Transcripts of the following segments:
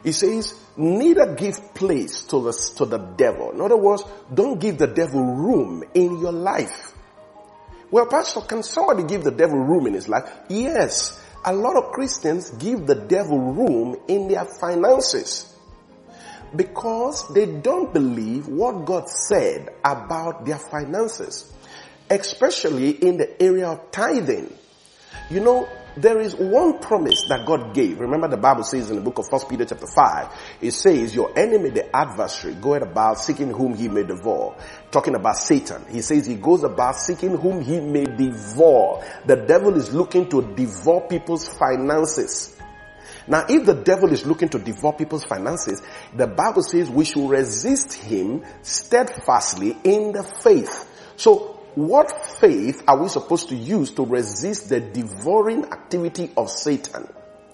He says, neither give place to the devil. In other words, don't give the devil room in your life. Well, Pastor, can somebody give the devil room in his life? Yes. A lot of Christians give the devil room in their finances because they don't believe what God said about their finances, especially in the area of tithing. You know, there is one promise that God gave. Remember, the Bible says in the book of 1 Peter chapter 5, it says, your enemy, the adversary, goeth about seeking whom he may devour. Talking about Satan. He says he goes about seeking whom he may devour. The devil is looking to devour people's finances. Now, if the devil is looking to devour people's finances, the Bible says we should resist him steadfastly in the faith. So, what faith are we supposed to use to resist the devouring activity of Satan?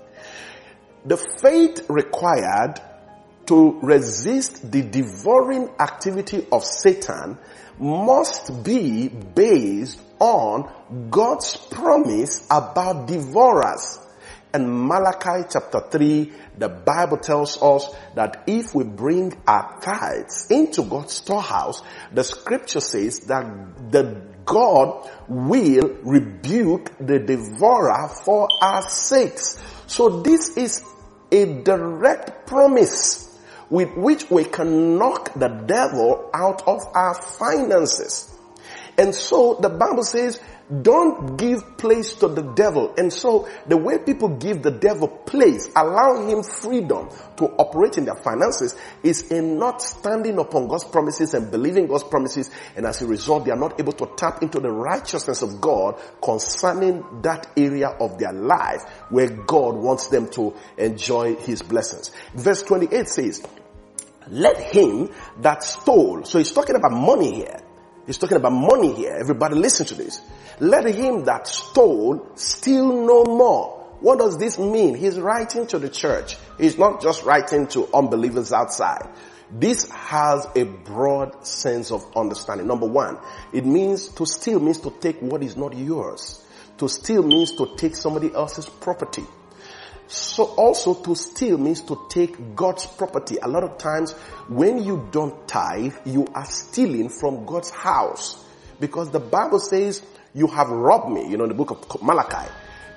The faith required to resist the devouring activity of Satan must be based on God's promise about devourers. In Malachi chapter 3, the Bible tells us that if we bring our tithes into God's storehouse, the scripture says that the God will rebuke the devourer for our sakes. So this is a direct promise with which we can knock the devil out of our finances. And so the Bible says, don't give place to the devil. And so the way people give the devil place, allowing him freedom to operate in their finances, is in not standing upon God's promises and believing God's promises. And as a result, they are not able to tap into the righteousness of God concerning that area of their life where God wants them to enjoy his blessings. Verse 28 says, let him that stole. So he's talking about money here. He's talking about money here. Everybody listen to this. Let him that stole steal no more. What does this mean? He's writing to the church. He's not just writing to unbelievers outside. This has a broad sense of understanding. Number one, it means to steal means to take what is not yours. To steal means to take somebody else's property. So also to steal means to take God's property. A lot of times when you don't tithe, you are stealing from God's house. Because the Bible says, you have robbed me. You know, in the book of Malachi.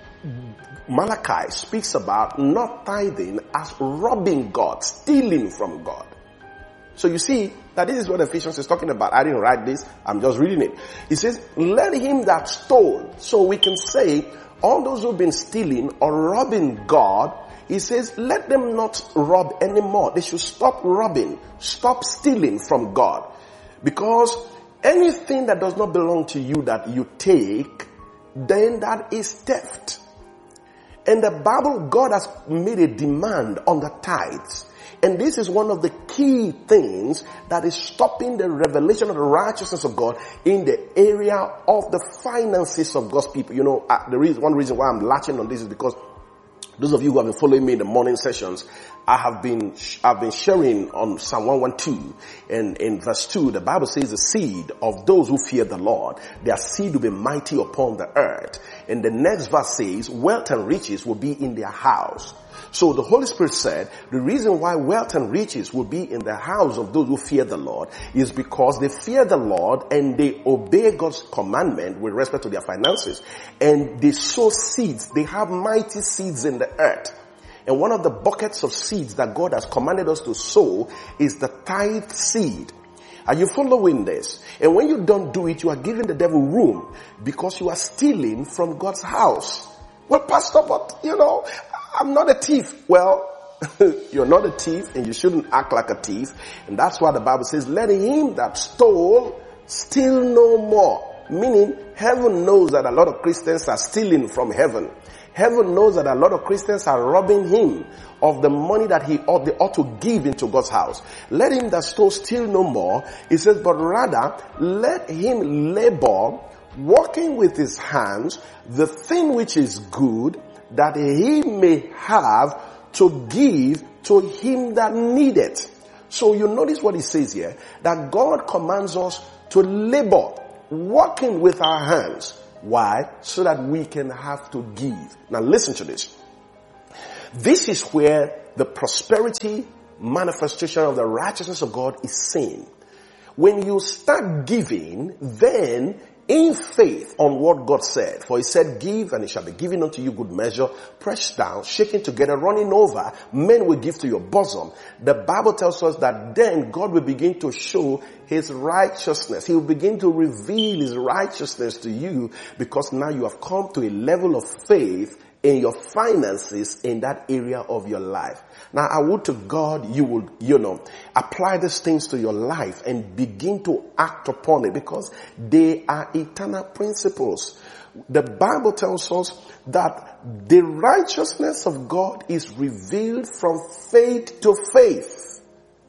Malachi speaks about not tithing as robbing God, stealing from God. So you see that this is what Ephesians is talking about. I didn't write this. I'm just reading it. It says, let him that stole. So we can say, all those who've been stealing or robbing God, he says, let them not rob anymore. They should stop robbing, stop stealing from God. Because anything that does not belong to you that you take, then that is theft. In the Bible, God has made a demand on the tithes. And this is one of the key things that is stopping the revelation of the righteousness of God in the area of the finances of God's people. You know, one reason why I'm latching on this is because those of you who have been following me in the morning sessions, I've been sharing on Psalm 112, and in verse 2, the Bible says the seed of those who fear the Lord, their seed will be mighty upon the earth. And the next verse says, wealth and riches will be in their house. So the Holy Spirit said, the reason why wealth and riches will be in the house of those who fear the Lord is because they fear the Lord and they obey God's commandment with respect to their finances. And they sow seeds. They have mighty seeds in the earth. And one of the buckets of seeds that God has commanded us to sow is the tithe seed. Are you following this? And when you don't do it, you are giving the devil room because you are stealing from God's house. Well, Pastor, but you know, I'm not a thief. Well, you're not a thief and you shouldn't act like a thief. And that's why the Bible says, let him that stole steal no more. Meaning, heaven knows that a lot of Christians are stealing from heaven. Heaven knows that a lot of Christians are robbing him of the money that they ought to give into God's house. Let him that stole steal no more. It says, but rather let him labor, working with his hands, the thing which is good, that he may have to give to him that needeth. So you notice what he says here, that God commands us to labor, working with our hands. Why? So that we can have to give. Now listen to this. This is where the prosperity manifestation of the righteousness of God is seen. When you start giving, then in faith on what God said, for he said, give and it shall be given unto you, good measure, pressed down, shaken together, running over, men will give to your bosom. The Bible tells us that then God will begin to show his righteousness. He will begin to reveal his righteousness to you, because now you have come to a level of faith in your finances in that area of your life. Now I would to God you would, apply these things to your life and begin to act upon it, because they are eternal principles. The Bible tells us that the righteousness of God is revealed from faith to faith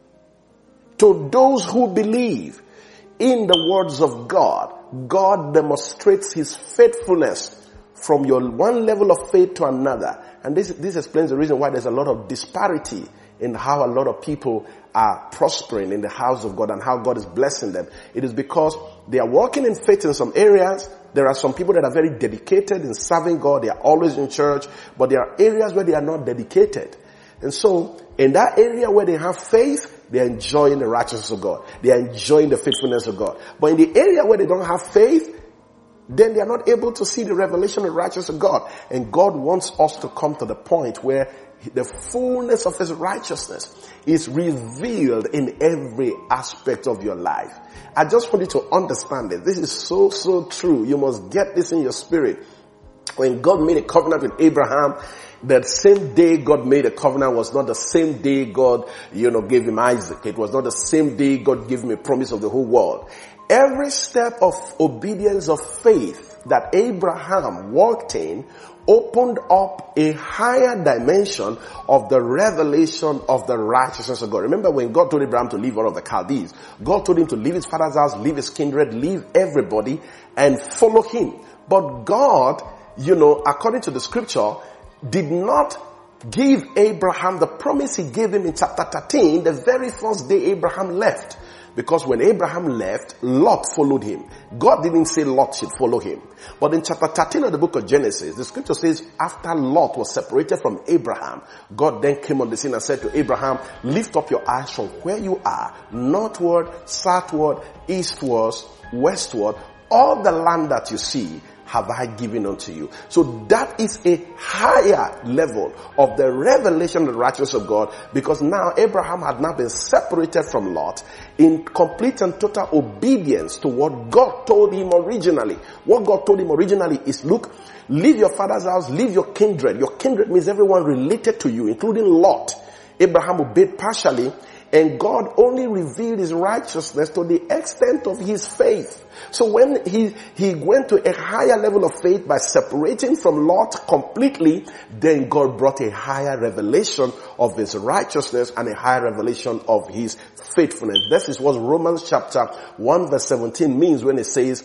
to those who believe. In the words of God, God demonstrates his faithfulness from your one level of faith to another. And this explains the reason why there's a lot of disparity in how a lot of people are prospering in the house of God and how God is blessing them. It is because they are walking in faith in some areas. There are some people that are very dedicated in serving God. They are always in church, but there are areas where they are not dedicated. And so, in that area where they have faith, they are enjoying the righteousness of God. They are enjoying the faithfulness of God. But in the area where they don't have faith, then they are not able to see the revelation of the righteousness of God. And God wants us to come to the point where the fullness of his righteousness is revealed in every aspect of your life. I just want you to understand it. This is so true. You must get this in your spirit. When God made a covenant with Abraham, that same day God made a covenant was not the same day God, gave him Isaac. It was not the same day God gave him a promise of the whole world. Every step of obedience of faith that Abraham walked in opened up a higher dimension of the revelation of the righteousness of God. Remember when God told Abraham to leave all of the Chaldees, God told him to leave his father's house, leave his kindred, leave everybody and follow him. But God, according to the scripture, did not give Abraham the promise he gave him in chapter 13, the very first day Abraham left. Because when Abraham left, Lot followed him. God didn't say Lot should follow him. But in chapter 13 of the book of Genesis, the scripture says after Lot was separated from Abraham, God then came on the scene and said to Abraham, lift up your eyes from where you are, northward, southward, eastward, westward, all the land that you see have I given unto you. So that is a higher level of the revelation of the righteousness of God, because now Abraham had now been separated from Lot in complete and total obedience to what God told him originally. What God told him originally is, look, leave your father's house, leave your kindred. Your kindred means everyone related to you, including Lot. Abraham obeyed partially, and God only revealed his righteousness to the extent of his faith. So when he went to a higher level of faith by separating from Lot completely, then God brought a higher revelation of his righteousness and a higher revelation of his faithfulness. This is what Romans chapter 1 verse 17 means when it says,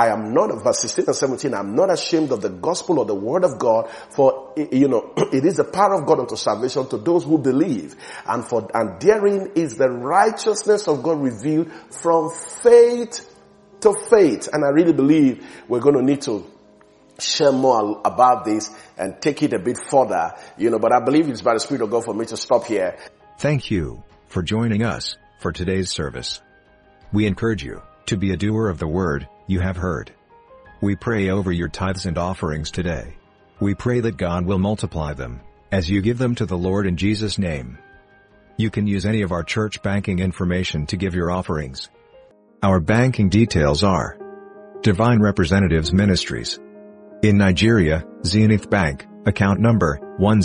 verse 16 and 17, I'm not ashamed of the gospel or the word of God, for, it is the power of God unto salvation to those who believe. And therein is the righteousness of God revealed from faith to faith. And I really believe we're going to need to share more about this and take it a bit further, but I believe it's by the Spirit of God for me to stop here. Thank you for joining us for today's service. We encourage you to be a doer of the word you have heard. We pray over your tithes and offerings today. We pray that God will multiply them as you give them to the Lord in Jesus' name. You can use any of our church banking information to give your offerings. Our banking details are: Divine Representatives Ministries. In Nigeria, Zenith Bank, account number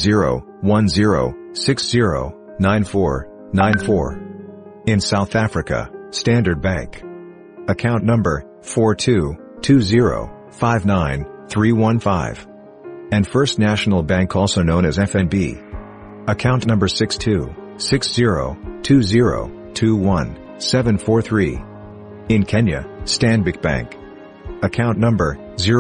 1010609494. In South Africa, Standard Bank, account number 4220593115. And First National Bank, also known as FNB, account number 626020217743. In Kenya, Stanbic Bank, account number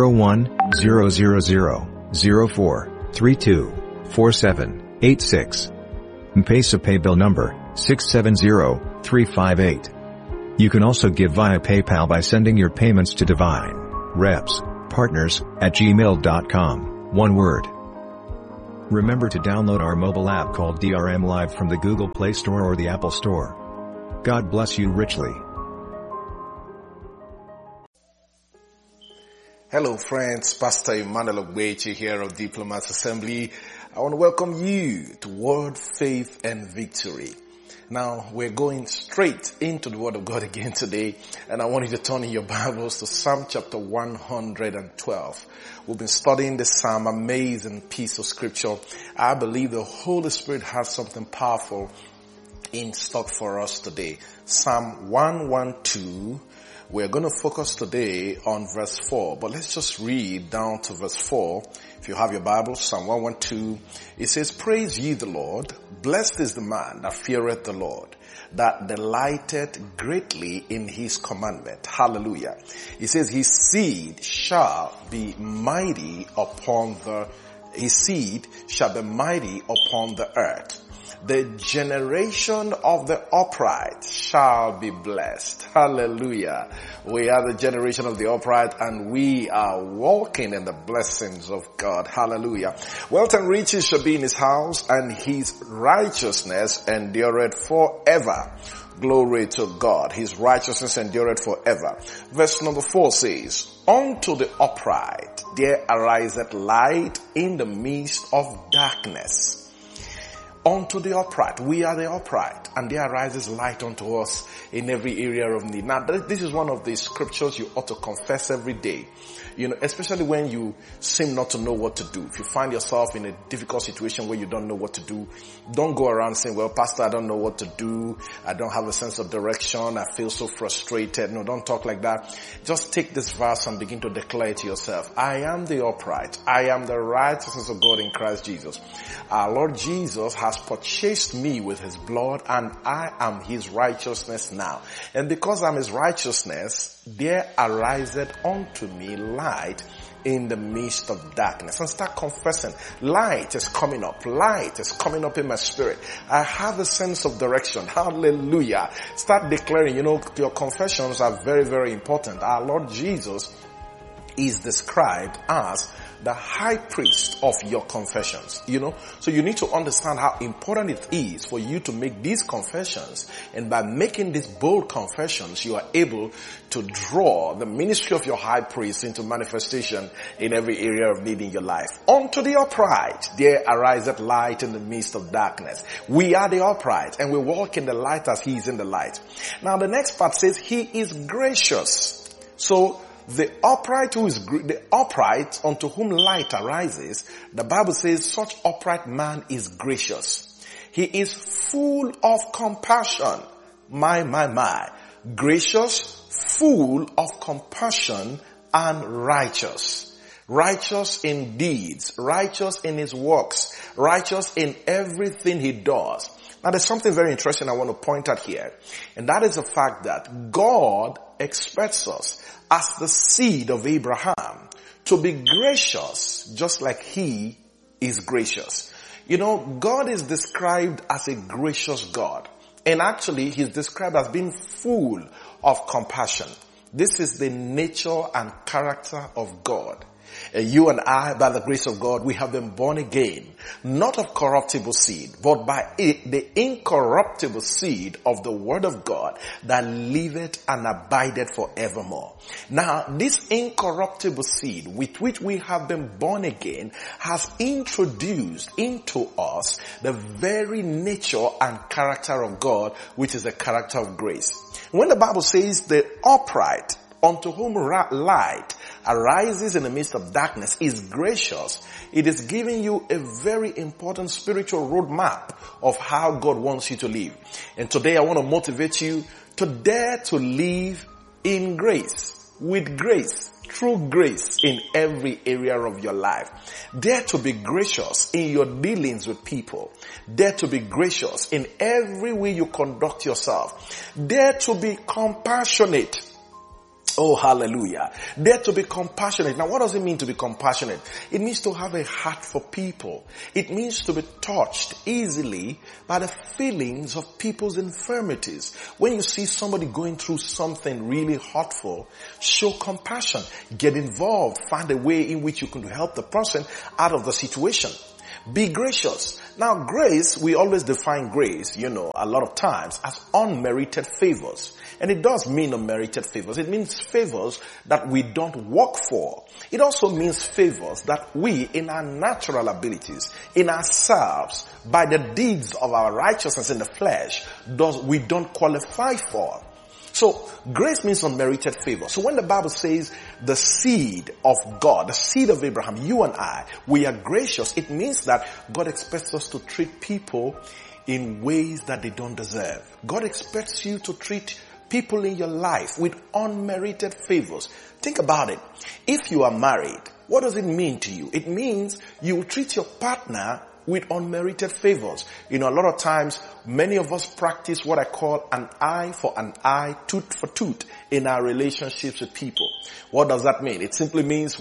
010004324786. M-Pesa paybill number 670358. You can also give via PayPal by sending your payments to divinerepspartners@gmail.com. One word. Remember to download our mobile app called DRM Live from the Google Play Store or the Apple Store. God bless you richly. Hello friends, Pastor Emmanuel Ogbechi here of Diplomats Assembly. I want to welcome you to Word, Faith and Victory. Now we're going straight into the Word of God again today, and I want you to turn in your Bibles to Psalm chapter 112. We've been studying this Psalm, amazing piece of scripture. I believe the Holy Spirit has something powerful in stock for us today. Psalm 112. We're going to focus today on verse 4, but let's just read down to verse 4. If you have your Bible, Psalm 112, it says, "Praise ye the Lord, blessed is the man that feareth the Lord, that delighteth greatly in his commandment." Hallelujah. It says, his seed shall be mighty upon the earth. The generation of the upright shall be blessed. Hallelujah. We are the generation of the upright, and we are walking in the blessings of God. Hallelujah. Wealth and riches shall be in his house, and his righteousness endureth forever. Glory to God. His righteousness endureth forever. Verse number 4 says, "Unto the upright there ariseth light in the midst of darkness." Unto the upright. We are the upright, and there arises light unto us in every area of need. Now, this is one of the scriptures you ought to confess every day. You know, especially when you seem not to know what to do. If you find yourself in a difficult situation where you don't know what to do, don't go around saying, "Well, Pastor, I don't know what to do. I don't have a sense of direction. I feel so frustrated." No, don't talk like that. Just take this verse and begin to declare it to yourself. I am the upright. I am the righteousness of God in Christ Jesus. Our Lord Jesus has purchased me with his blood, and I am his righteousness now. And because I'm his righteousness, there ariseth unto me light in the midst of darkness. And start confessing. Light is coming up. Light is coming up in my spirit. I have a sense of direction. Hallelujah. Start declaring. You know, your confessions are very, very important. Our Lord Jesus is described as the high priest of your confessions, you know. So you need to understand how important it is for you to make these confessions. And by making these bold confessions, you are able to draw the ministry of your high priest into manifestation in every area of need in your life. Unto the upright, there ariseth light in the midst of darkness. We are the upright, and we walk in the light as he is in the light. Now the next part says, he is gracious. So the upright unto whom light arises, the Bible says such upright man is gracious. He is full of compassion. My. Gracious, full of compassion, and righteous. Righteous in deeds, righteous in his works, righteous in everything he does. Now there's something very interesting I want to point out here, and that is the fact that God expects us as the seed of Abraham to be gracious just like he is gracious. You know, God is described as a gracious God, and actually he's described as being full of compassion. This is the nature and character of God. You and I, by the grace of God, we have been born again, not of corruptible seed, but by the incorruptible seed of the Word of God that liveth and abideth forevermore. Now, this incorruptible seed with which we have been born again has introduced into us the very nature and character of God, which is the character of grace. When the Bible says the upright unto whom light arises in the midst of darkness is gracious, it is giving you a very important spiritual roadmap of how God wants you to live. And today I want to motivate you to dare to live in grace, with grace, through grace in every area of your life. Dare to be gracious in your dealings with people. Dare to be gracious in every way you conduct yourself. Dare to be compassionate. Oh, hallelujah. Dare to be compassionate. Now, what does it mean to be compassionate? It means to have a heart for people. It means to be touched easily by the feelings of people's infirmities. When you see somebody going through something really hurtful, show compassion. Get involved. Find a way in which you can help the person out of the situation. Be gracious. Now grace, we always define grace, a lot of times as unmerited favors. And it does mean unmerited favors. It means favors that we don't work for. It also means favors that we, in our natural abilities, in ourselves, by the deeds of our righteousness in the flesh, we don't qualify for. So, grace means unmerited favor. So when the Bible says the seed of God, the seed of Abraham, you and I, we are gracious, it means that God expects us to treat people in ways that they don't deserve. God expects you to treat people in your life with unmerited favors. Think about it. If you are married, what does it mean to you? It means you will treat your partner with unmerited favors. A lot of times, many of us practice what I call an eye for an eye, tooth for tooth in our relationships with people. What does that mean? It simply means,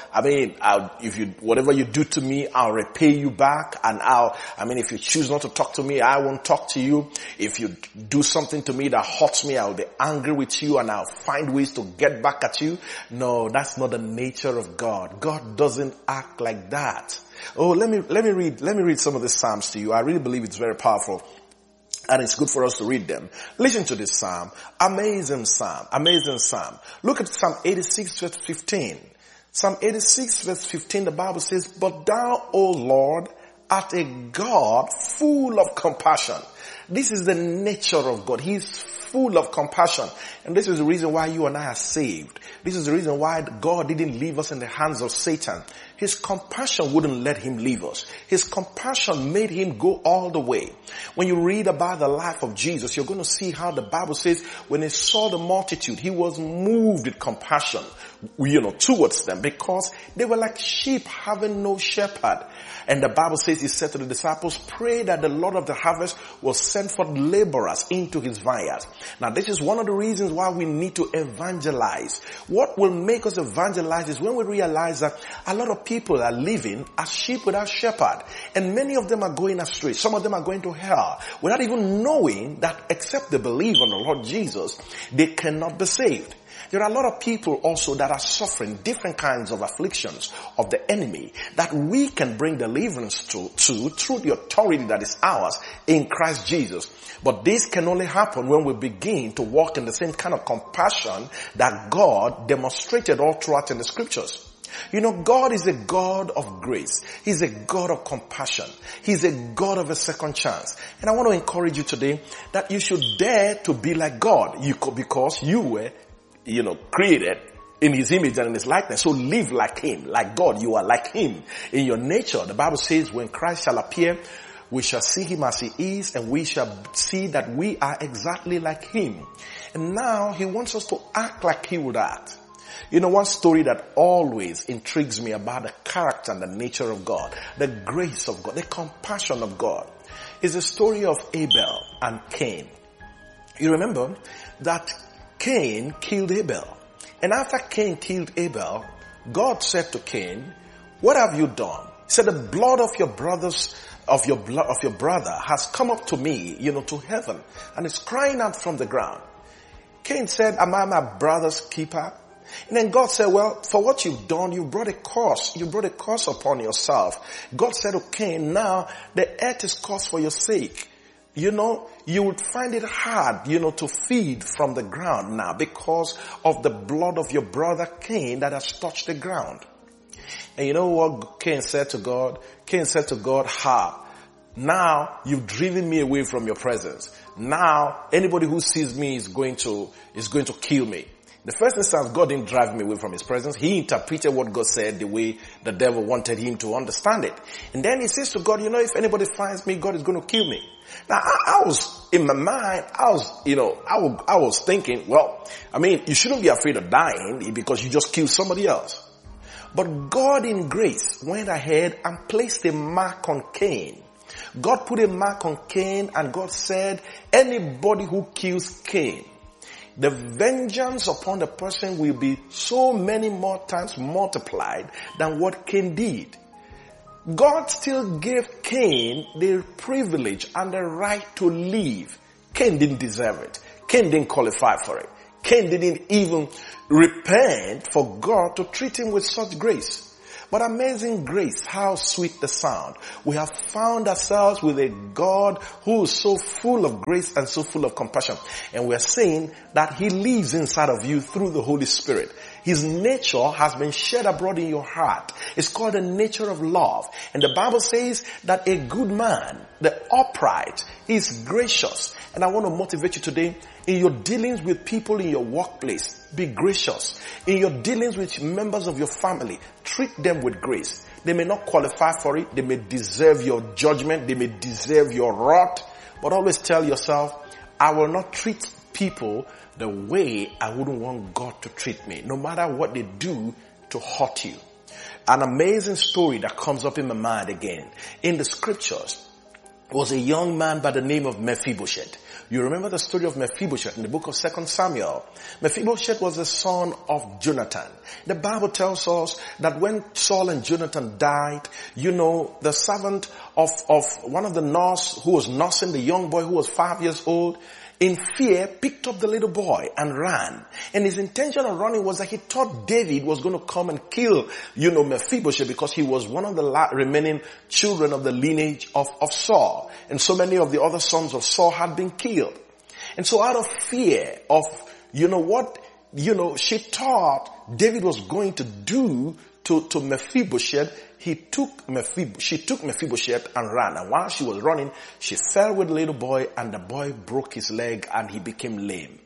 whatever you do to me, I'll repay you back, and if you choose not to talk to me, I won't talk to you. If you do something to me that hurts me, I'll be angry with you and I'll find ways to get back at you. No, that's not the nature of God. God doesn't act like that. Oh, let me read some of the Psalms to you. I really believe it's very powerful. And it's good for us to read them. Listen to this Psalm. Amazing Psalm. Amazing Psalm. Look at Psalm 86 verse 15. Psalm 86 verse 15, the Bible says, "But thou, O Lord, art a God full of compassion." This is the nature of God. He is full of compassion. And this is the reason why you and I are saved. This is the reason why God didn't leave us in the hands of Satan. His compassion wouldn't let him leave us. His compassion made him go all the way. When you read about the life of Jesus, you're going to see how the Bible says when he saw the multitude, he was moved with compassion, towards them, because they were like sheep having no shepherd. And the Bible says he said to the disciples, "Pray that the Lord of the harvest will send forth laborers into his vineyard." Now this is one of the reasons why we need to evangelize. What will make us evangelize is when we realize that a lot of people are living as sheep without shepherd. And many of them are going astray. Some of them are going to hell without even knowing that except they believe on the Lord Jesus, they cannot be saved. There are a lot of people also that are suffering different kinds of afflictions of the enemy that we can bring deliverance to through the authority that is ours in Christ Jesus. But this can only happen when we begin to walk in the same kind of compassion that God demonstrated all throughout in the scriptures. God is a God of grace. He's a God of compassion. He's a God of a second chance. And I want to encourage you today that you should dare to be like God. Because you were created in his image and in his likeness. So live like him, like God. You are like him in your nature. The Bible says when Christ shall appear, we shall see him as he is, and we shall see that we are exactly like him. And now he wants us to act like he would act. One story that always intrigues me about the character and the nature of God, the grace of God, the compassion of God, is the story of Abel and Cain. You remember that Cain killed Abel. And after Cain killed Abel, God said to Cain, "What have you done?" He said, "The blood of your brothers, of your brother has come up to me, to heaven, and it's crying out from the ground." Cain said, "Am I my brother's keeper?" And then God said, "Well, for what you've done, you brought a curse. You brought a curse upon yourself." God said to Cain, "Now the earth is cursed for your sake. You would find it hard, to feed from the ground now because of the blood of your brother Cain that has touched the ground." And you know what Cain said to God? Cain said to God, "Now you've driven me away from your presence. Now anybody who sees me is going to kill me." The first instance, God didn't drive me away from his presence. He interpreted what God said the way the devil wanted him to understand it. And then he says to God, if anybody finds me, God is going to kill me. Now, I was, in my mind, I was thinking, you shouldn't be afraid of dying because you just killed somebody else. But God in grace went ahead and placed a mark on Cain. God put a mark on Cain, and God said, anybody who kills Cain, the vengeance upon the person will be so many more times multiplied than what Cain did. God still gave Cain the privilege and the right to live. Cain didn't deserve it. Cain didn't qualify for it. Cain didn't even repent for God to treat him with such grace. But amazing grace, how sweet the sound. We have found ourselves with a God who is so full of grace and so full of compassion. And we're saying that He lives inside of you through the Holy Spirit. His nature has been shed abroad in your heart. It's called the nature of love. And the Bible says that a good man, the upright, is gracious. And I want to motivate you today in your dealings with people in your workplace. Be gracious. In your dealings with members of your family, treat them with grace. They may not qualify for it. They may deserve your judgment. They may deserve your wrath. But always tell yourself, I will not treat people the way I wouldn't want God to treat me, no matter what they do to hurt you. An amazing story that comes up in my mind again in the scriptures was a young man by the name of Mephibosheth. You remember the story of Mephibosheth in the book of 2 Samuel. Mephibosheth was the son of Jonathan. The Bible tells us that when Saul and Jonathan died, the servant of one of the nurse who was nursing the young boy who was 5 years old, in fear, picked up the little boy and ran. And his intention of running was that he thought David was going to come and kill, Mephibosheth, because he was one of the remaining children of the lineage of Saul. And so many of the other sons of Saul had been killed. And so out of fear of, she thought David was going to do to Mephibosheth, she took Mephibosheth and ran. And while she was running, she fell with the little boy and the boy broke his leg and he became lame.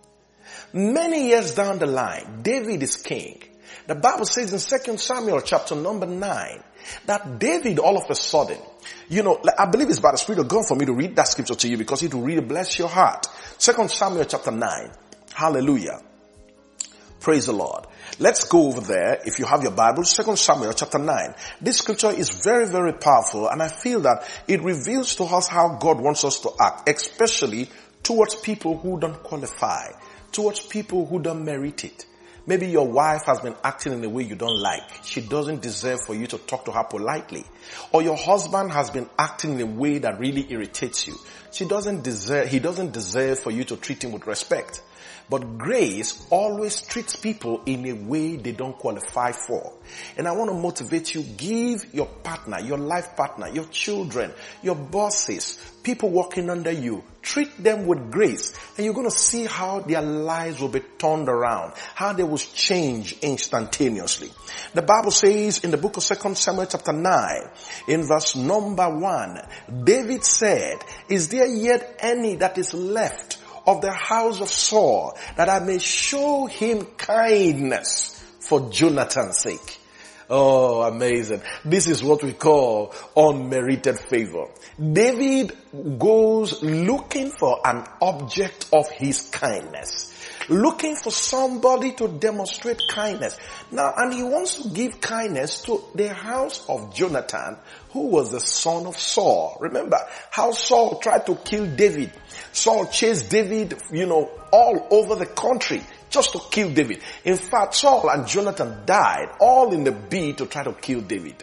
Many years down the line, David is king. The Bible says in 2 Samuel chapter number 9 that David all of a sudden, I believe it's by the Spirit of God for me to read that scripture to you because it will really bless your heart. 2 Samuel chapter 9. Hallelujah. Praise the Lord. Let's go over there. If you have your Bible, 2 Samuel chapter 9. This scripture is very, very powerful, and I feel that it reveals to us how God wants us to act, especially towards people who don't qualify, towards people who don't merit it. Maybe your wife has been acting in a way you don't like. She doesn't deserve for you to talk to her politely. Or your husband has been acting in a way that really irritates you. He doesn't deserve for you to treat him with respect. But grace always treats people in a way they don't qualify for. And I want to motivate you, give your partner, your life partner, your children, your bosses, people working under you, treat them with grace. And you're going to see how their lives will be turned around, how they will change instantaneously. The Bible says in the book of 2 Samuel chapter 9, in verse number 1, David said, "Is there yet any that is left of the house of Saul, that I may show him kindness for Jonathan's sake?" Oh, amazing. This is what we call unmerited favor. David goes looking for an object of his kindness, looking for somebody to demonstrate kindness. Now, and he wants to give kindness to the house of Jonathan, who was the son of Saul. Remember how Saul tried to kill David. Saul chased David, all over the country just to kill David. In fact, Saul and Jonathan died all in the bid to try to kill David.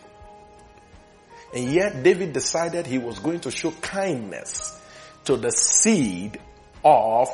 And yet David decided he was going to show kindness to the seed of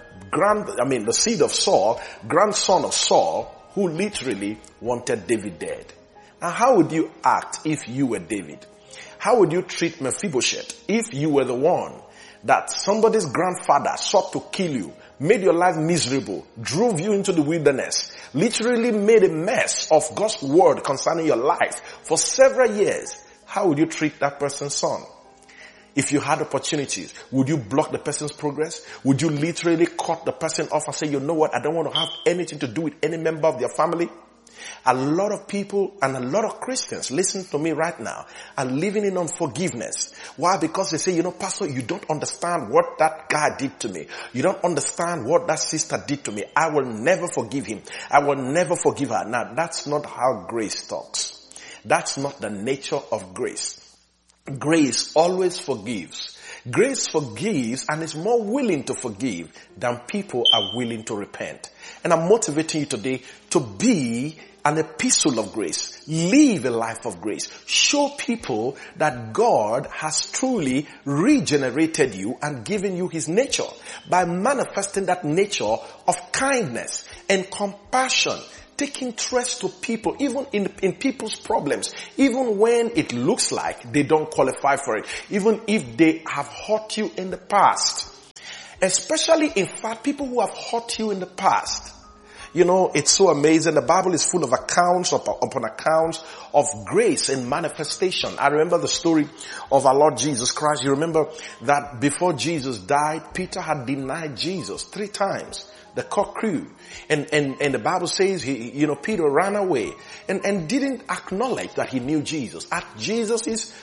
the seed of Saul, grandson of Saul, who literally wanted David dead. Now, how would you act if you were David? How would you treat Mephibosheth if you were the one that somebody's grandfather sought to kill you, made your life miserable, drove you into the wilderness, literally made a mess of God's word concerning your life for several years? How would you treat that person's son? If you had opportunities, would you block the person's progress? Would you literally cut the person off and say, you know what, I don't want to have anything to do with any member of their family? A lot of people and a lot of Christians, listen to me right now, are living in unforgiveness. Why? Because they say, Pastor, you don't understand what that guy did to me. You don't understand what that sister did to me. I will never forgive him. I will never forgive her. Now, that's not how grace talks. That's not the nature of grace. Grace always forgives. Grace forgives and is more willing to forgive than people are willing to repent. And I'm motivating you today to be an epistle of grace. Live a life of grace. Show people that God has truly regenerated you and given you his nature by manifesting that nature of kindness and compassion. take interest to people, even in people's problems, even when it looks like they don't qualify for it, even if they have hurt you in the past. Especially, in fact, people who have hurt you in the past. You know, it's so amazing. The Bible is full of accounts upon accounts of grace and manifestation. I remember the story of our Lord Jesus Christ. You remember that before Jesus died, Peter had denied Jesus 3 times. The cock crew. And the Bible says Peter ran away and didn't acknowledge that he knew Jesus. At Jesus's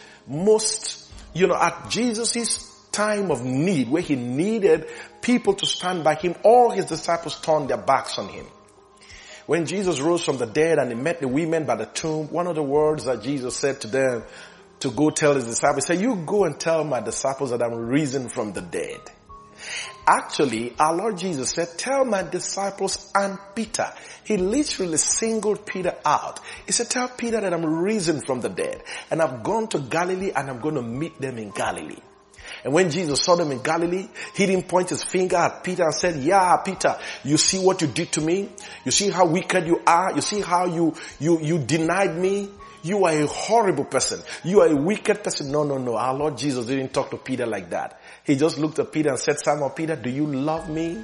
time of need, where he needed people to stand by him, all his disciples turned their backs on him. When Jesus rose from the dead and he met the women by the tomb, one of the words that Jesus said to them to go tell his disciples, he said, you go and tell my disciples that I'm risen from the dead. Actually, our Lord Jesus said, tell my disciples and Peter. He literally singled Peter out. He said, tell Peter that I'm risen from the dead and I've gone to Galilee and I'm going to meet them in Galilee. And when Jesus saw them in Galilee, he didn't point his finger at Peter and said, yeah, Peter, you see what you did to me? You see how wicked you are? You see how you denied me? You are a horrible person. You are a wicked person. No. Our Lord Jesus didn't talk to Peter like that. He just looked at Peter and said, Simon Peter, do you love me?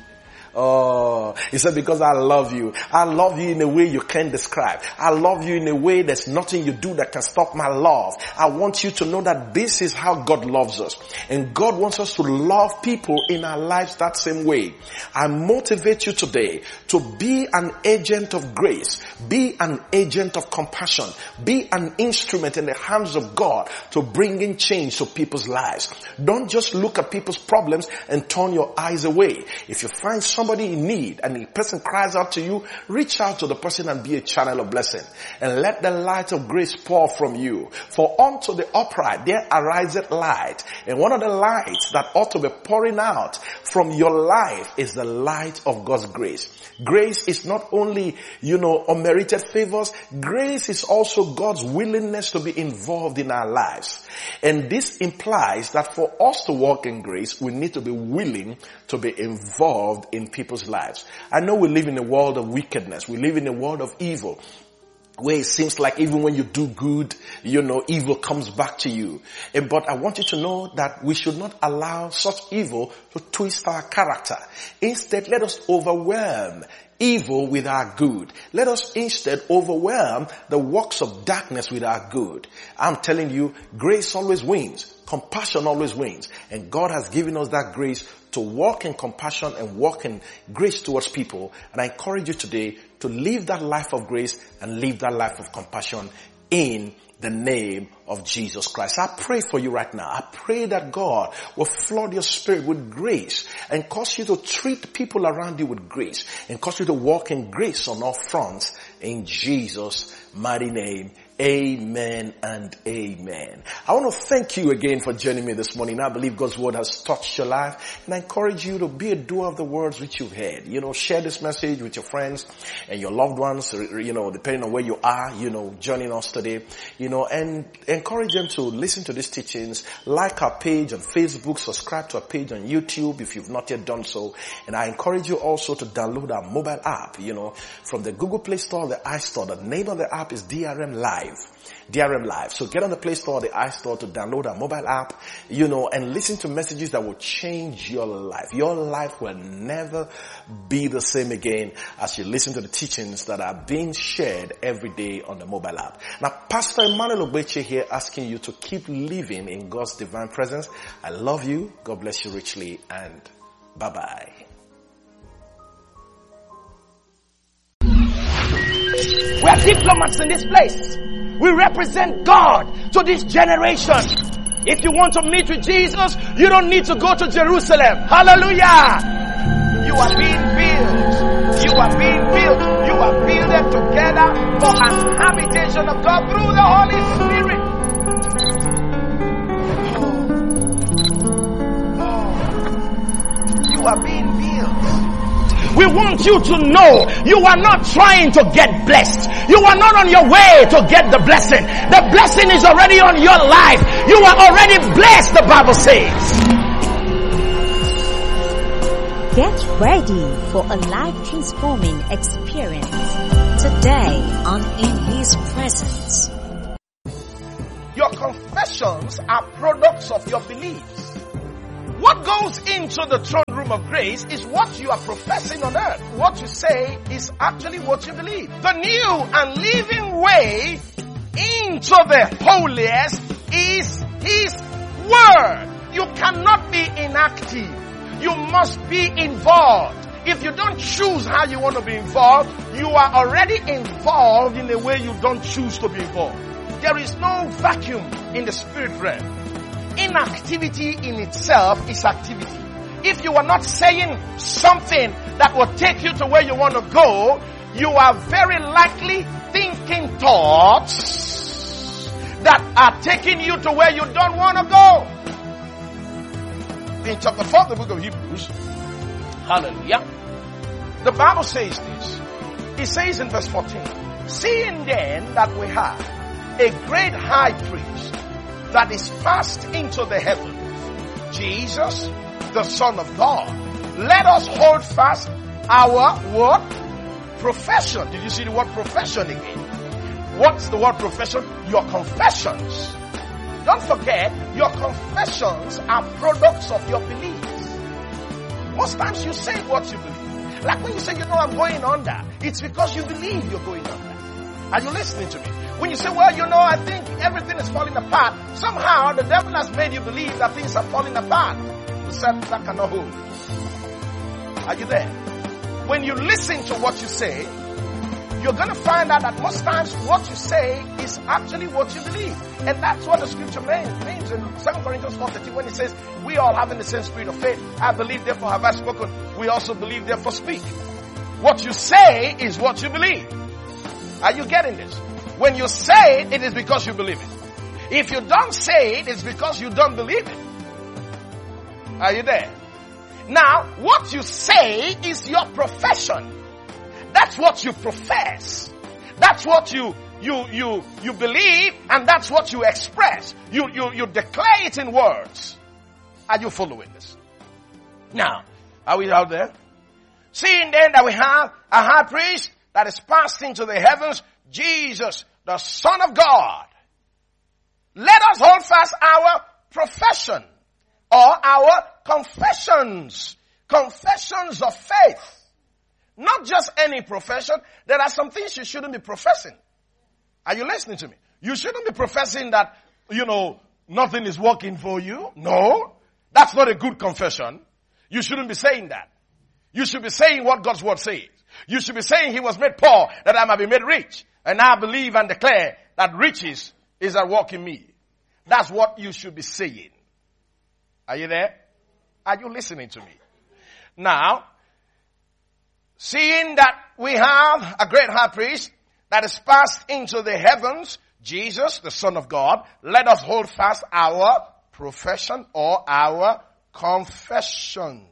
Oh, he said, because I love you. I love you in a way you can't describe. I love you in a way there's nothing you do that can stop my love. I want you to know that this is how God loves us. And God wants us to love people in our lives that same way. I motivate you today to be an agent of grace. Be an agent of compassion. Be an instrument in the hands of God to bring in change to people's lives. Don't just look at people's problems and turn your eyes away. If you find somebody in need and the person cries out to you, reach out to the person and be a channel of blessing. And let the light of grace pour from you. For unto the upright there ariseth light. And one of the lights that ought to be pouring out from your life is the light of God's grace. Grace is not only, unmerited favors. Grace is also God's willingness to be involved in our lives. And this implies that for us to walk in grace, we need to be willing to be involved in people's lives. I know we live in a world of wickedness. We live in a world of evil, where it seems like even when you do good, evil comes back to you. But I want you to know that we should not allow such evil to twist our character. Instead, let us overwhelm evil with our good. Let us instead overwhelm the works of darkness with our good. I'm telling you, grace always wins. Compassion always wins. And God has given us that grace to walk in compassion and walk in grace towards people. And I encourage you today to live that life of grace and live that life of compassion in the name of Jesus Christ. I pray for you right now. I pray that God will flood your spirit with grace and cause you to treat people around you with grace and cause you to walk in grace on all fronts in Jesus' mighty name. Amen and amen. I want to thank you again for joining me this morning. I believe God's word has touched your life, and I encourage you to be a doer of the words which you've heard. Share this message with your friends and your loved ones, depending on where you are, joining us today, and encourage them to listen to these teachings. Like our page on Facebook, subscribe to our page on YouTube if you've not yet done so. And I encourage you also to download our mobile app, from the Google Play Store or the iStore. The name of the app is DRM Live. DRM Live. So get on the Play Store or the iStore to download our mobile app, and listen to messages that will change your life. Your life will never be the same again as you listen to the teachings that are being shared every day on the mobile app. Now, Pastor Emmanuel Ogbeche here asking you to keep living in God's divine presence. I love you. God bless you richly, and bye-bye. We are diplomats in this place. We represent God to this generation. If you want to meet with Jesus, you don't need to go to Jerusalem. Hallelujah! You are being built. You are being built. You are builded together for an habitation of God through the Holy Spirit. You are being built. We want you to know you are not trying to get blessed. You are not on your way to get the blessing. The blessing is already on your life. You are already blessed, the Bible says. Get ready for a life-transforming experience. today on In His Presence. Your confessions are products of your beliefs. What goes into the throne room of grace is what you are professing on earth. What you say is actually what you believe. The new and living way into the holiest is His Word. You cannot be inactive. You must be involved. If you don't choose how you want to be involved, you are already involved in a way you don't choose to be involved. There is no vacuum in the spirit realm. Inactivity in itself is activity. If you are not saying something that will take you to where you want to go, you are very likely thinking thoughts that are taking you to where you don't want to go. In chapter 4 of the book of Hebrews, hallelujah, the Bible says this. It says in verse 14, seeing then that we have a great high priest that is passed into the heavens, Jesus, the Son of God, let us hold fast our what? Profession. Did you see the word profession again? What's the word profession? Your confessions. Don't forget, your confessions are products of your beliefs. Most times you say what you believe. Like when you say, I'm going under, it's because you believe you're going under. Are you listening to me? When you say, I think everything is falling apart, somehow the devil has made you believe that things are falling apart. You said that cannot hold. Are you there? When you listen to what you say, you're going to find out that most times what you say is actually what you believe. And that's what the scripture means in 2 Corinthians 4:13 when it says, we all having the same spirit of faith. I believe, therefore have I spoken. We also believe, therefore speak. What you say is what you believe. Are you getting this? When you say it, it is because you believe it. If you don't say it, it's because you don't believe it. Are you there? Now, what you say is your profession. That's what you profess. That's what you believe, and that's what you express. You declare it in words. Are you following this? Now, are we out there? Seeing then that we have a high priest that is passed into the heavens, Jesus, the Son of God. Let us hold fast our profession or our confessions. Confessions of faith. Not just any profession. There are some things you shouldn't be professing. Are you listening to me? You shouldn't be professing that, nothing is working for you. No. That's not a good confession. You shouldn't be saying that. You should be saying what God's word says. You should be saying He was made poor that I might be made rich. And I believe and declare that riches is at work in me. That's what you should be saying. Are you there? Are you listening to me? Now, seeing that we have a great high priest that is passed into the heavens, Jesus, the Son of God, let us hold fast our profession or our confessions.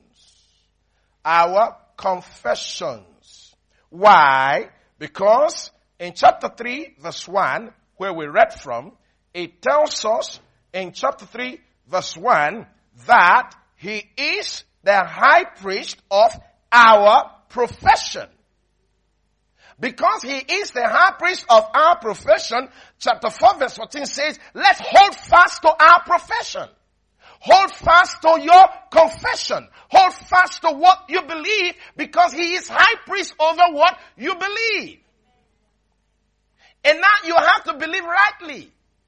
Our confessions. Why? Because in chapter 3, verse 1, where we read from, it tells us in chapter 3, verse 1, that He is the high priest of our profession. Because He is the high priest of our profession, chapter 4, verse 14 says, let's hold fast to our profession. Hold fast to your confession. Hold fast to what you believe, because He is high priest over what you believe. And now you have to believe rightly.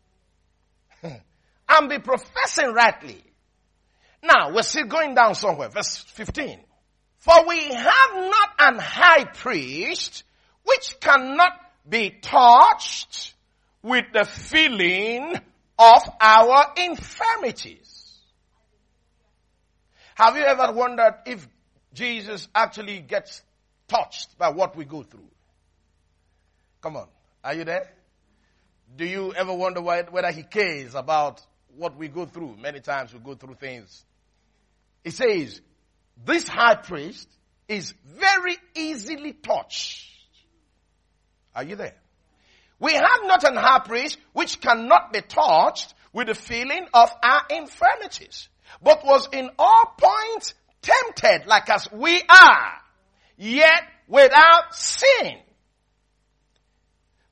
And be professing rightly. Now, we're still going down somewhere. Verse 15. For we have not an high priest which cannot be touched with the feeling of our infirmities. Have you ever wondered if Jesus actually gets touched by what we go through? Come on. Are you there? Do you ever wonder whether He cares about what we go through? Many times we go through things. It says, this high priest is very easily touched. Are you there? We have not an high priest which cannot be touched with the feeling of our infirmities, but was in all points tempted like as we are, yet without sin.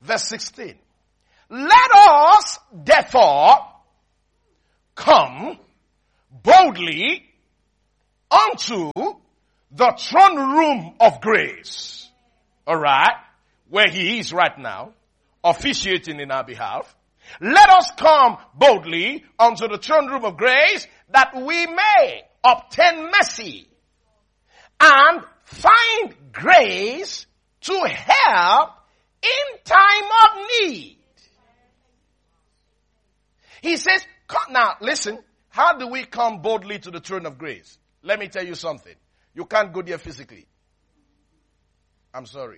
Verse 16. Let us therefore come boldly unto the throne room of grace. Alright? Where he is right now, officiating in our behalf. Let us come boldly unto the throne room of grace that we may obtain mercy and find grace to help in time of need. He says, now listen, how do we come boldly to the throne of grace? Let me tell you something. You can't go there physically. I'm sorry.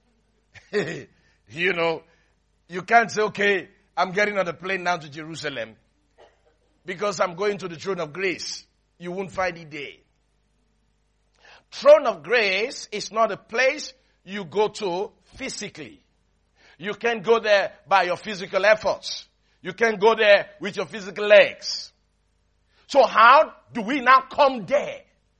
You know, you can't say, okay, I'm getting on the plane now to Jerusalem because I'm going to the throne of grace. You won't find it there. Throne of grace is not a place you go to physically. You can't go there by your physical efforts. You can't go there with your physical legs. So how do we now come there?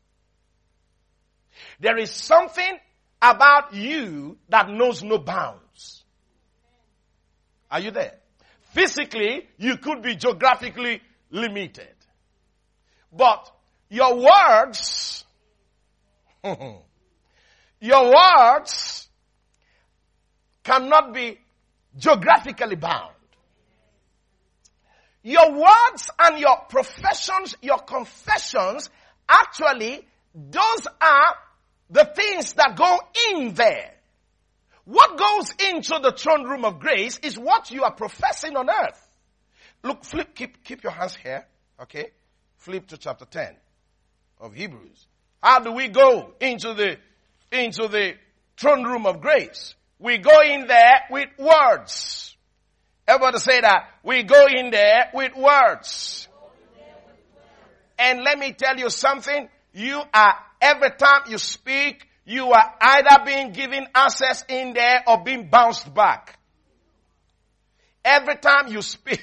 There is something about you that knows no bounds. Are you there? Physically, you could be geographically limited. But your words, cannot be geographically bound. Your words and your professions, your confessions, actually, those are the things that go in there. What goes into the throne room of grace is what you are professing on earth. Look, keep your hands here, okay? Flip to chapter 10 of Hebrews. How do we go into the throne room of grace? We go in there with words. Everybody say that. We go in there with words. And let me tell you something. Every time you speak, you are either being given access in there or being bounced back. Every time you speak,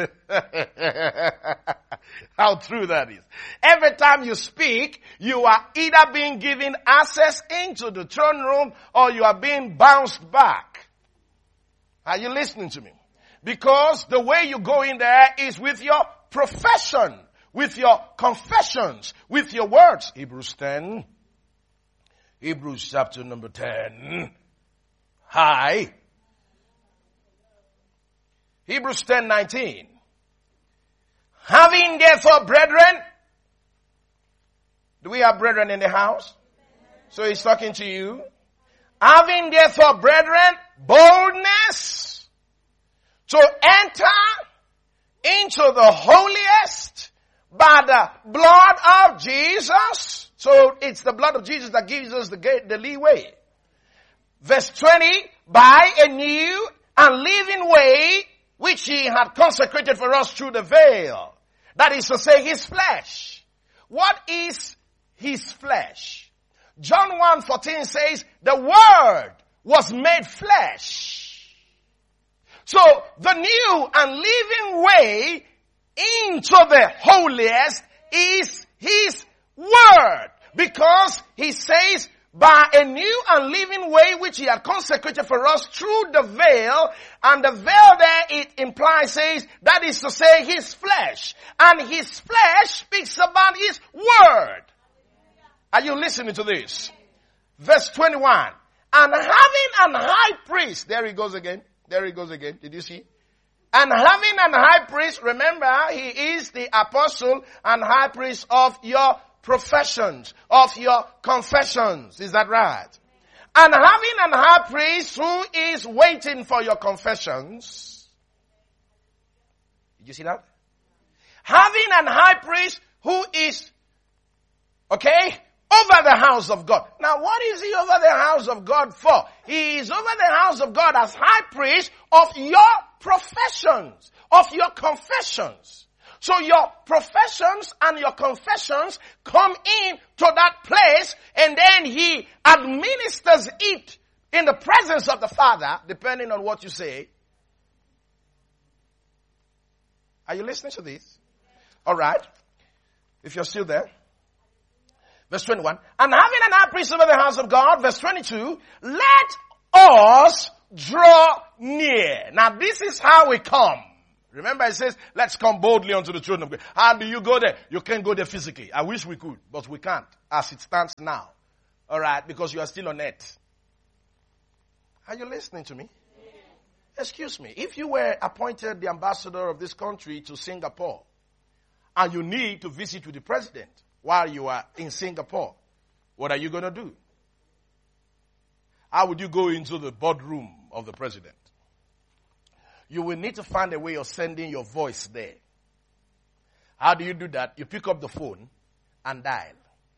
how true that is. Every time you speak, you are either being given access into the throne room or you are being bounced back. Are you listening to me? Because the way you go in there is with your profession, with your confessions, with your words. Hebrews chapter number 10. Hi. Hebrews 10:19. Having therefore brethren, do we have brethren in the house? So he's talking to you. Having therefore brethren, boldness to enter into the holiest by the blood of Jesus. So it's the blood of Jesus that gives us the leeway. Verse 20, by a new and living way which he had consecrated for us through the veil. That is to say, his flesh. What is his flesh? John 1:14 says, the word was made flesh. So the new and living way into the holiest is his word. Because he says, by a new and living way which he had consecrated for us through the veil. And the veil there, it implies, says, that is to say his flesh. And his flesh speaks about his word. Are you listening to this? Verse 21. And having an high priest, there he goes again. Did you see? And having an high priest, remember, he is the apostle and high priest of your professions, of your confessions. Is that right? And having an high priest who is waiting for your confessions. Did you see that? Having an high priest who is, okay, over the house of God. Now what is he over the house of God for? He is over the house of God as high priest of your professions, of your confessions. So your professions and your confessions come in to that place and then he administers it in the presence of the Father, depending on what you say. Are you listening to this? Alright. If you're still there. Verse 21. And having an high priest over the house of God, verse 22, let us draw near. Now this is how we come. Remember it says, let's come boldly unto the throne of God. How do you go there? You can't go there physically. I wish we could, but we can't as it stands now. Alright, because you are still on earth. Are you listening to me? Excuse me. If you were appointed the ambassador of this country to Singapore, and you need to visit with the president while you are in Singapore, what are you going to do? How would you go into the boardroom of the president? You will need to find a way of sending your voice there. How do you do that? You pick up the phone and dial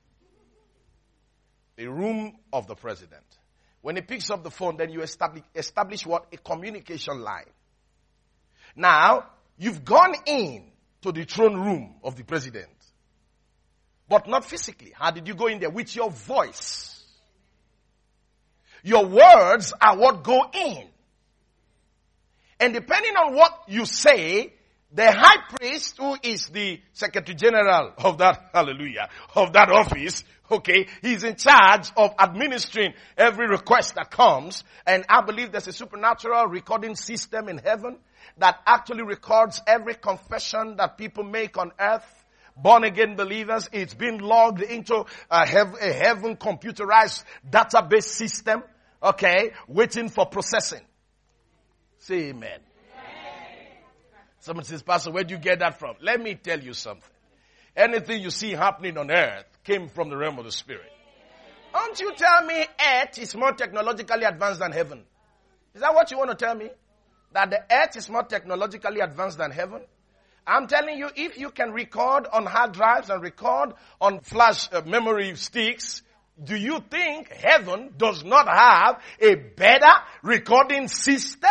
the room of the president. When he picks up the phone, then you establish what? A communication line. Now, you've gone in to the throne room of the president, but not physically. How did you go in there? With your voice. Your words are what go in. And depending on what you say, the high priest, who is the secretary general of that, hallelujah, of that office, okay, he's in charge of administering every request that comes. And I believe there's a supernatural recording system in heaven that actually records every confession that people make on earth. Born again believers, it's been logged into a heaven computerized database system, okay, waiting for processing. Say amen. Someone says, Pastor, where do you get that from? Let me tell you something. Anything you see happening on earth came from the realm of the spirit. Don't you tell me earth is more technologically advanced than heaven. Is that what you want to tell me? That the earth is more technologically advanced than heaven? I'm telling you, if you can record on hard drives and record on flash memory sticks, do you think heaven does not have a better recording system?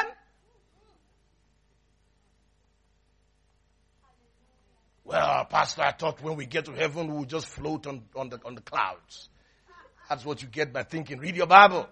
Well, Pastor, I thought when we get to heaven, we'll just float on the clouds. That's what you get by thinking. Read your Bible.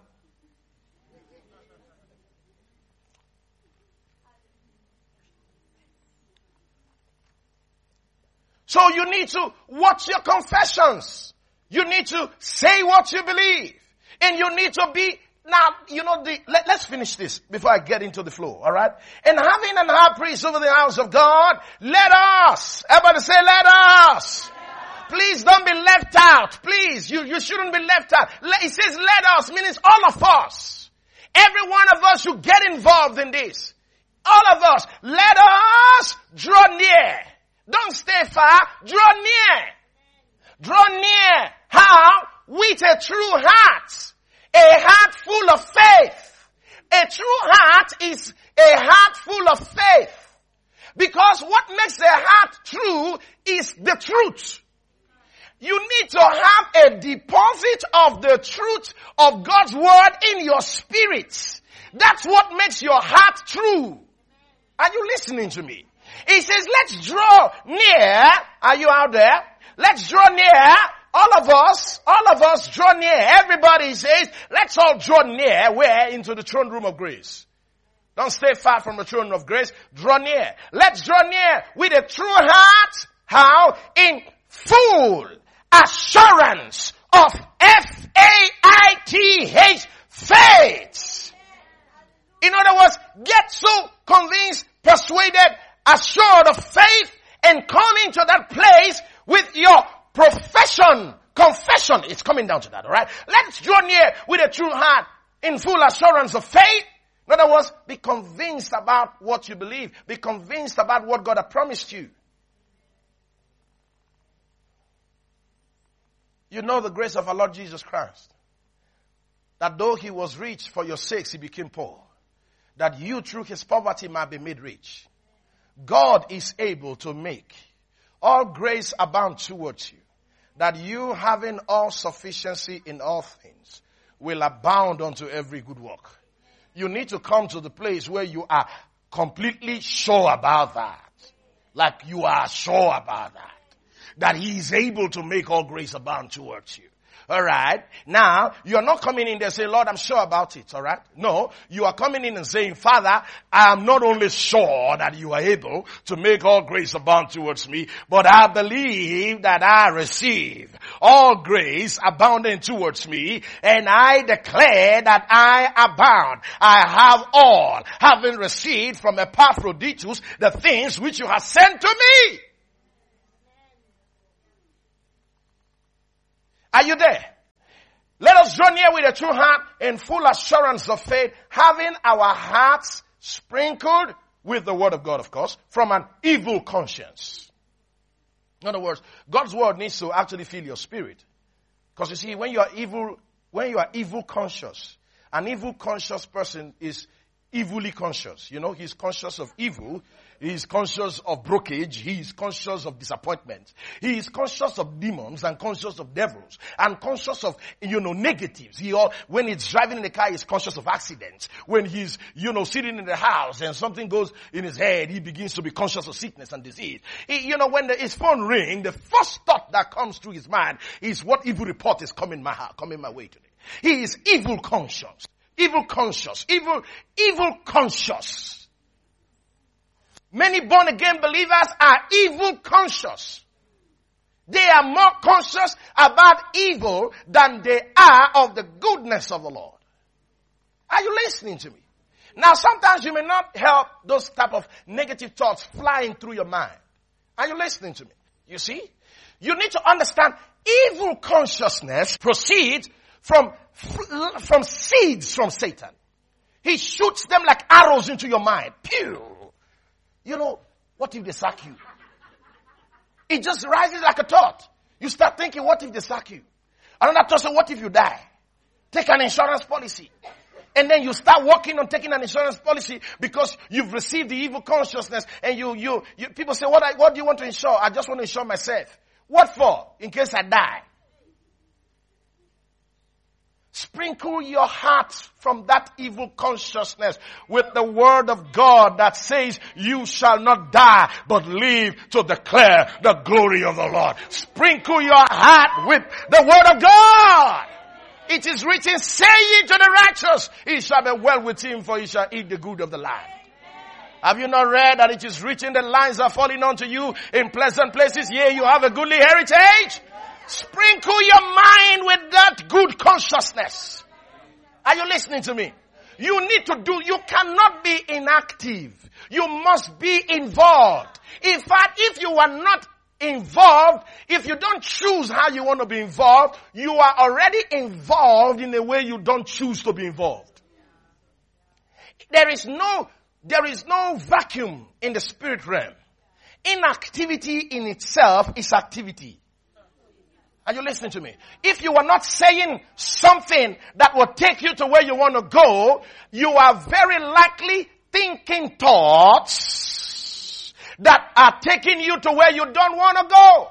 So you need to watch your confessions. You need to say what you believe. And you need to be, now, let's finish this before I get into the flow, alright? And having an high priest over the house of God, let us, everybody say let us. Please don't be left out. Please, you shouldn't be left out. It says let us, means all of us. Every one of us should get involved in this. All of us, let us draw near. Don't stay far, draw near. Draw near. How? With a true heart. A heart full of faith. A true heart is a heart full of faith. Because what makes a heart true is the truth. You need to have a deposit of the truth of God's word in your spirit. That's what makes your heart true. Are you listening to me? It says, let's draw near. Are you out there? Let's draw near. All of us draw near. Everybody says, let's all draw near. Where? Into the throne room of grace. Don't stay far from the throne of grace. Draw near. Let's draw near with a true heart. How? In full assurance of faith. Faith. In other words, get so convinced, persuaded, assured of faith, and come into that place with your profession, confession. It's coming down to that, alright? Let's draw near with a true heart in full assurance of faith. In other words, be convinced about what you believe. Be convinced about what God has promised you. You know the grace of our Lord Jesus Christ. That though he was rich, for your sakes he became poor. That you through his poverty might be made rich. God is able to make all grace abound towards you, that you having all sufficiency in all things will abound unto every good work. You need to come to the place where you are completely sure about that. Like you are sure about that. That he is able to make all grace abound towards you. Alright. Now, you're not coming in there saying, Lord, I'm sure about it. Alright. No. You are coming in and saying, Father, I am not only sure that you are able to make all grace abound towards me, but I believe that I receive all grace abounding towards me, and I declare that I abound. I have all, having received from Epaphroditus the things which you have sent to me. Are you there? Let us draw near with a true heart and full assurance of faith, having our hearts sprinkled with the word of God, of course, from an evil conscience. In other words, God's word needs to actually fill your spirit. Because you see, when you are evil conscious, an evil conscious person is evilly conscious. You know, he's conscious of evil. He's conscious of brokerage. He's conscious of disappointment. He is conscious of demons and conscious of devils and conscious of, negatives. When he's driving in the car, he's conscious of accidents. When he's, sitting in the house and something goes in his head, he begins to be conscious of sickness and disease. When his phone rings, the first thought that comes through his mind is what evil report is coming my way today. He is evil conscious. Evil conscious. Evil conscious. Many born again believers are evil conscious. They are more conscious about evil than they are of the goodness of the Lord. Are you listening to me? Now sometimes you may not help those type of negative thoughts flying through your mind. Are you listening to me? You see? You need to understand evil consciousness proceeds from seeds from Satan. He shoots them like arrows into your mind. Pew! What if they sack you? It just rises like a thought. You start thinking, what if they sack you? Another thought says, what if you die? Take an insurance policy. And then you start working on taking an insurance policy because you've received the evil consciousness and you people say, what do you want to insure? I just want to insure myself. What for? In case I die. Sprinkle your heart from that evil consciousness with the word of God that says you shall not die but live to declare the glory of the Lord. Sprinkle your heart with the word of God. It is written, say ye to the righteous, it shall be well with him, for he shall eat the good of the land. Have you not read that it is written, the lines are falling onto you in pleasant places, yea, you have a goodly heritage? Sprinkle your mind with that good consciousness. Are you listening to me? You cannot be inactive. You must be involved. In fact, if you are not involved, if you don't choose how you want to be involved, you are already involved in a way you don't choose to be involved. There is no vacuum in the spirit realm. Inactivity in itself is activity. Are you listening to me? If you are not saying something that will take you to where you want to go, you are very likely thinking thoughts that are taking you to where you don't want to go.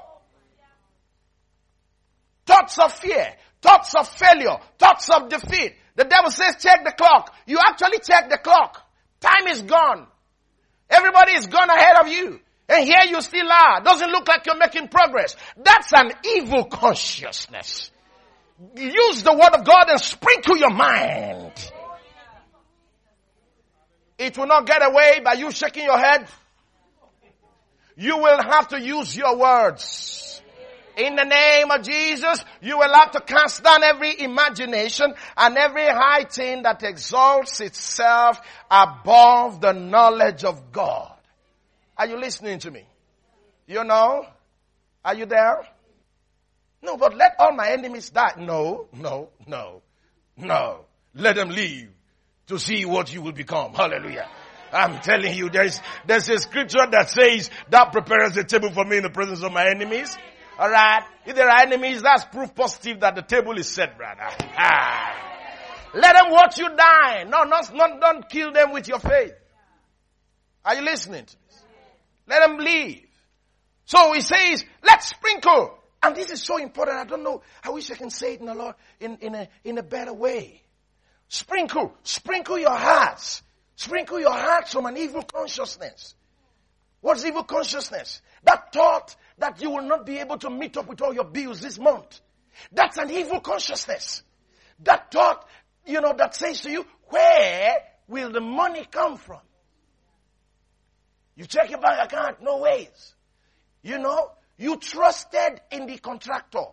Thoughts of fear, thoughts of failure, thoughts of defeat. The devil says check the clock. You actually check the clock. Time is gone. Everybody is gone ahead of you. And here you still are. Doesn't look like you're making progress. That's an evil consciousness. Use the word of God and sprinkle your mind. It will not get away by you shaking your head. You will have to use your words. In the name of Jesus, you will have to cast down every imagination and every high thing that exalts itself above the knowledge of God. Are you listening to me? Are you there? No, but let all my enemies die. No. Let them live to see what you will become. Hallelujah. I'm telling you, there's a scripture that says, that prepares the table for me in the presence of my enemies. Alright? If there are enemies, that's proof positive that the table is set, brother. Let them watch you die. No, don't kill them with your faith. Are you listening to this? Let them leave. So he says, let's sprinkle. And this is so important. I don't know. I wish I can say it in a lot, in a better way. Sprinkle your hearts. Sprinkle your hearts from an evil consciousness. What's evil consciousness? That thought that you will not be able to meet up with all your bills this month. That's an evil consciousness. That thought, that says to you, where will the money come from? You check your bank account, no ways. You trusted in the contractor.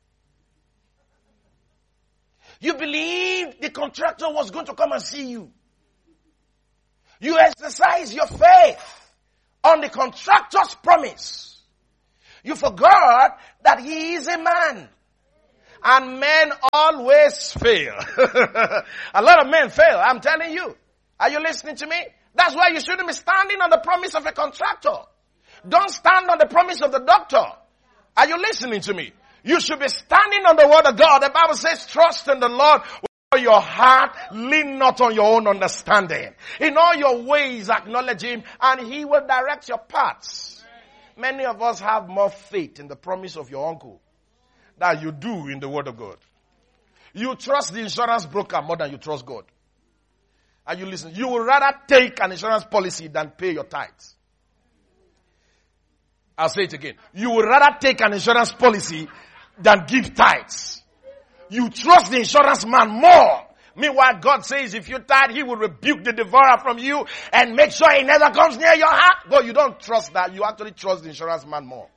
You believed the contractor was going to come and see you. You exercised your faith on the contractor's promise. You forgot that he is a man. And men always fail. A lot of men fail, I'm telling you. Are you listening to me? That's why you shouldn't be standing on the promise of a contractor. Don't stand on the promise of the doctor. Are you listening to me? You should be standing on the word of God. The Bible says, trust in the Lord with all your heart, lean not on your own understanding. In all your ways acknowledge him, and he will direct your paths. Many of us have more faith in the promise of your uncle than you do in the word of God. You trust the insurance broker more than you trust God. And you listen, you would rather take an insurance policy than pay your tithes. I'll say it again. You would rather take an insurance policy than give tithes. You trust the insurance man more. Meanwhile, God says if you tithe, he will rebuke the devourer from you and make sure he never comes near your heart. But you don't trust that. You actually trust the insurance man more.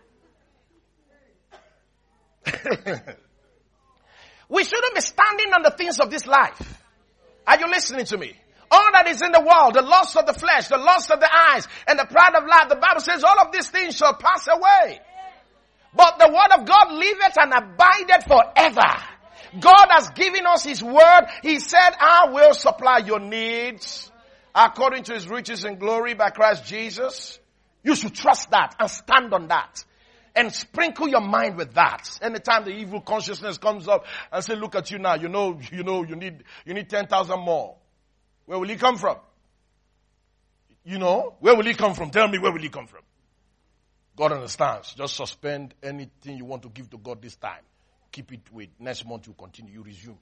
We shouldn't be standing on the things of this life. Are you listening to me? All that is in the world, the lust of the flesh, the lust of the eyes, and the pride of life, the Bible says all of these things shall pass away. But the word of God liveth and abideth forever. God has given us his word. He said, I will supply your needs according to his riches and glory by Christ Jesus. You should trust that and stand on that. And sprinkle your mind with that. Anytime the evil consciousness comes up and say, look at you now, you need 10,000 more. Where will he come from? Where will he come from? Tell me, where will he come from? God understands. Just suspend anything you want to give to God this time. Keep it with next month you continue, you resume.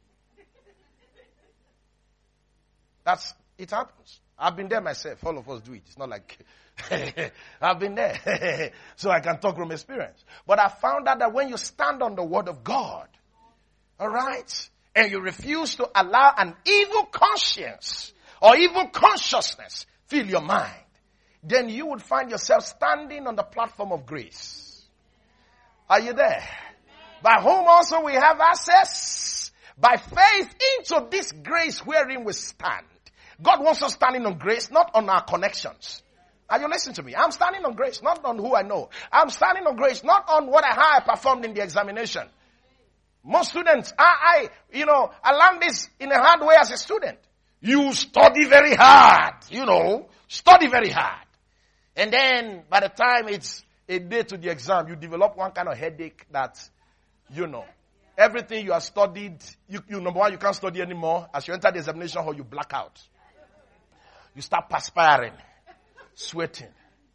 It happens. I've been there myself. All of us do it. It's not like I've been there. So I can talk from experience. But I found out that when you stand on the word of God, all right, and you refuse to allow an evil conscience or evil consciousness fill your mind, then you would find yourself standing on the platform of grace. Are you there? By whom also we have access by faith into this grace wherein we stand. God wants us standing on grace, not on our connections. Are you listening to me? I'm standing on grace, not on who I know. I'm standing on grace, not on how I performed in the examination. Most students, I learned this in a hard way as a student. You study very hard, study very hard. And then by the time it's a day to the exam, you develop one kind of headache that, everything you have studied, number one, you can't study anymore. As you enter the examination hall, you black out. You start perspiring, sweating.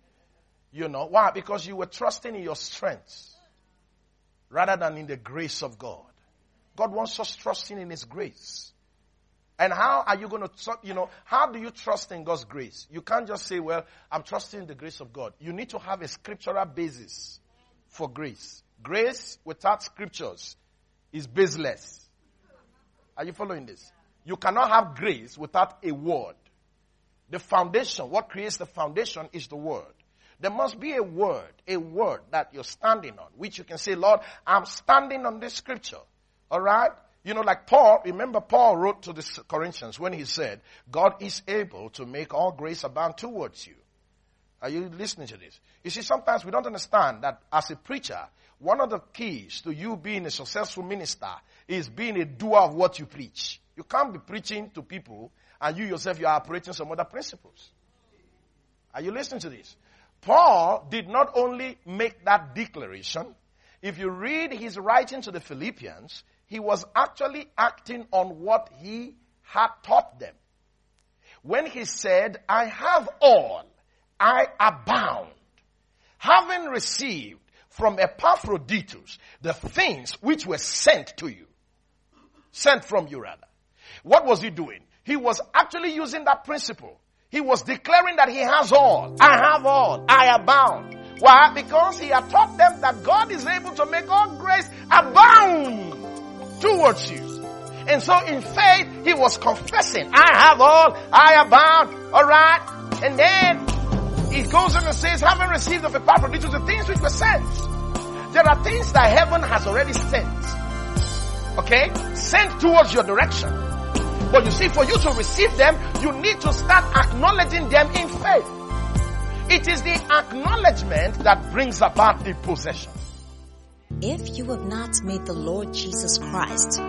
Why? Because you were trusting in your strength rather than in the grace of God. God wants us trusting in his grace. And how are you going to, how do you trust in God's grace? You can't just say, well, I'm trusting in the grace of God. You need to have a scriptural basis for grace. Grace without scriptures is baseless. Are you following this? You cannot have grace without a word. The foundation, what creates the foundation is the word. There must be a word that you're standing on, which you can say, Lord, I'm standing on this scripture. All right? Like Paul, remember Paul wrote to the Corinthians when he said, God is able to make all grace abound towards you. Are you listening to this? You see, sometimes we don't understand that as a preacher, one of the keys to you being a successful minister is being a doer of what you preach. You can't be preaching to people and you yourself, you are operating some other principles. Are you listening to this? Paul did not only make that declaration. If you read his writing to the Philippians, he was actually acting on what he had taught them. When he said, I have all, I abound, having received from Epaphroditus the things which were sent to you. Sent from you rather. What was he doing? He was actually using that principle. He was declaring that he has all. I have all. I abound. Why? Because he had taught them that God is able to make all grace abound towards you. And so in faith, he was confessing, I have all, I abound, alright? And then he goes on and says, having received of Epaphroditus the things which were sent. There are things that heaven has already sent. Okay? Sent towards your direction. But you see, for you to receive them, you need to start acknowledging them in faith. It is the acknowledgement that brings about the possession. If you have not made the Lord Jesus Christ